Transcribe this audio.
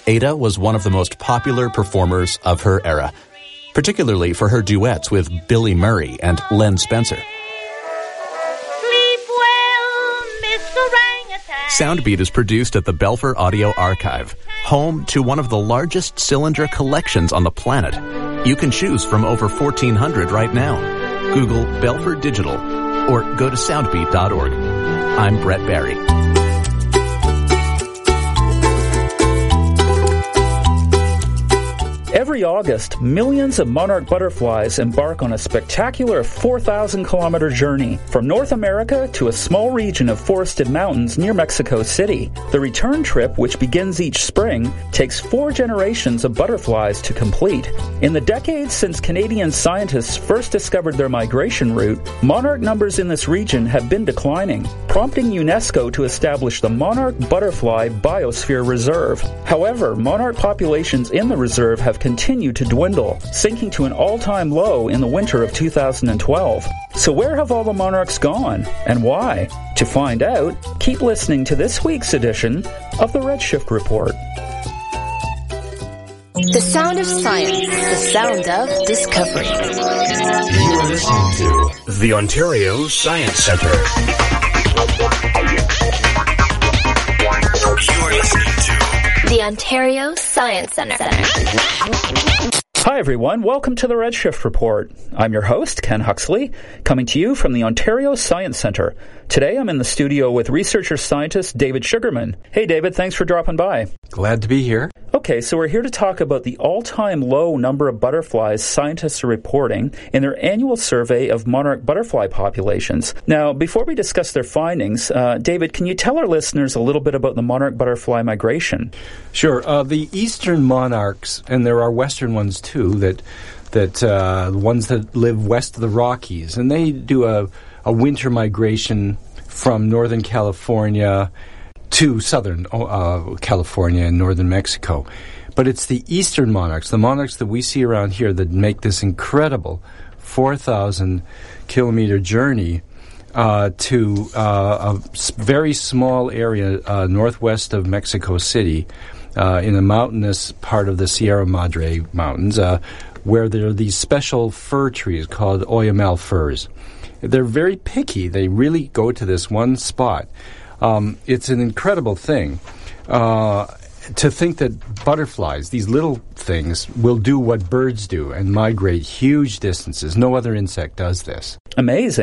Ada was one of the most popular performers of her era, particularly for her duets with Billy Murray and Len Spencer. Sleep well, Mr. Orangutan. Soundbeat is produced at the Belfer Audio Archive, home to one of the largest cylinder collections on the planet. You can choose from over 1,400 right now. Google Belfer Digital or go to soundbeat.org. I'm Brett Barry. Every August, millions of monarch butterflies embark on a spectacular 4,000-kilometer journey from North America to a small region of forested mountains near Mexico City. The return trip, which begins each spring, takes 4 generations of butterflies to complete. In the decades since Canadian scientists first discovered their migration route, monarch numbers in this region have been declining, prompting UNESCO to establish the Monarch Butterfly Biosphere Reserve. However, monarch populations in the reserve have continued to dwindle, sinking to an all-time low in the winter of 2012. So where have all the monarchs gone, and why? To find out, keep listening to this week's edition of the Redshift Report. The sound of science, the sound of discovery. You are listening to the Ontario Science Centre. You are listening to the Ontario Science Centre. Hi everyone, welcome to the Redshift Report. I'm your host, Ken Huxley, coming to you from the Ontario Science Centre. Today I'm in the studio with researcher-scientist David Sugarman. Hey David, thanks for dropping by. Glad to be here. Okay, so we're here to talk about the all-time low number of butterflies scientists are reporting in their annual survey of monarch butterfly populations. Now, before we discuss their findings, David, can you tell our listeners a little bit about the monarch butterfly migration? Sure. The eastern monarchs, and there are western ones too, the ones that live west of the Rockies, and they do a winter migration from northern California to southern California and northern Mexico. But it's the eastern monarchs, the monarchs that we see around here, that make this incredible 4,000-kilometer journey to a very small area northwest of Mexico City, in a mountainous part of the Sierra Madre Mountains, where there are these special fir trees called Oyamel firs. They're very picky. They really go to this one spot. It's an incredible thing to think that butterflies, these little things, will do what birds do and migrate huge distances. No other insect does this. Amazing.